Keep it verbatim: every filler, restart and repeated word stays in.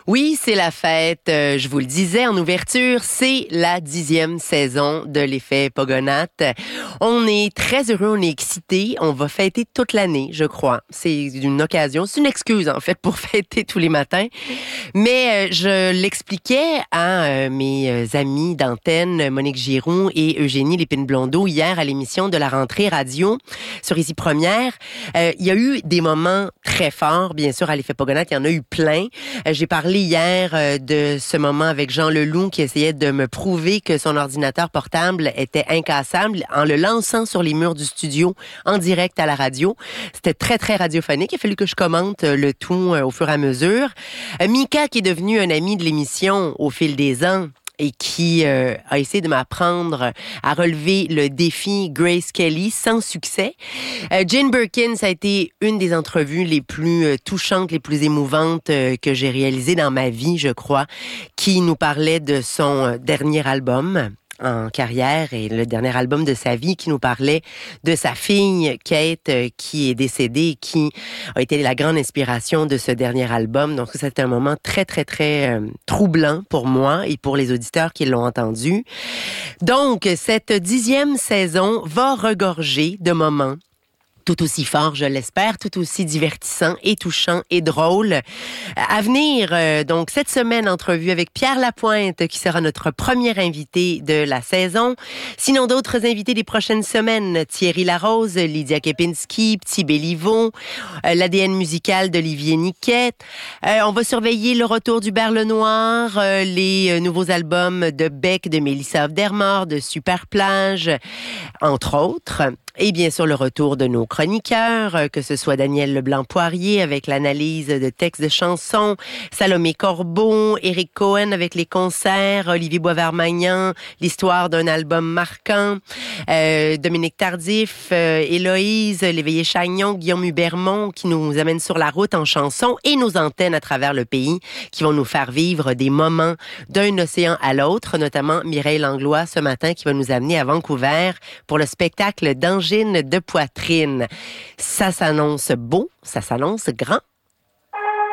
Oui, c'est la fête. Euh, je vous le disais en ouverture, c'est la dixième saison de l'effet Pogonat. On est très heureux, on est excités. On va fêter toute l'année, je crois. C'est une occasion, c'est une excuse en fait pour fêter tous les matins. Mais euh, je l'expliquais à euh, mes amis d'antenne, Monique Giroux et Eugénie Lépine-Blondeau, hier à l'émission de la rentrée radio sur Ici Première. Euh, il y a eu des moments très forts, bien sûr, à l'effet Pogonat. Il y en a eu plein. Euh, j'ai parlé hier euh, de ce moment avec Jean Leloup qui essayait de me prouver que son ordinateur portable était incassable en le lançant sur les murs du studio en direct à la radio. C'était très, très radiophonique. Il a fallu que je commente le tout euh, au fur et à mesure. Euh, Mika, qui est devenue un ami de l'émission au fil des ans, et qui euh, a essayé de m'apprendre à relever le défi Grace Kelly sans succès. Euh, Jane Birkin, ça a été une des entrevues les plus euh, touchantes, les plus émouvantes euh, que j'ai réalisées dans ma vie, je crois, qui nous parlait de son euh, dernier album en carrière et le dernier album de sa vie, qui nous parlait de sa fille Kate euh, qui est décédée et qui a été la grande inspiration de ce dernier album. Donc c'était un moment très très très euh, troublant pour moi et pour les auditeurs qui l'ont entendu. Donc cette dixième saison va regorger de moments tout aussi fort, je l'espère, tout aussi divertissant et touchant et drôle. À venir, euh, donc, cette semaine, entrevue avec Pierre Lapointe, qui sera notre premier invité de la saison. Sinon, d'autres invités des prochaines semaines, Thierry Larose, Lydia Kepinski, Petit Béliveau, euh, l'A D N musical d'Olivier Niquette. Euh, on va surveiller le retour du Berle Noir, euh, les euh, nouveaux albums de Beck, de Mélissa Aufdermort, de Super Plage, entre autres. Et bien sûr, le retour de nos chroniqueurs, que ce soit Daniel Leblanc-Poirier avec l'analyse de textes de chansons, Salomé Corbeau, Éric Cohen avec les concerts, Olivier Boisvert-Magnan, l'histoire d'un album marquant, euh, Dominique Tardif, euh, Héloïse, Léveillé-Chagnon, Guillaume Hubermont qui nous amènent sur la route en chansons et nos antennes à travers le pays qui vont nous faire vivre des moments d'un océan à l'autre, notamment Mireille Langlois ce matin qui va nous amener à Vancouver pour le spectacle d'Angine de poitrine. Ça s'annonce beau, ça s'annonce grand.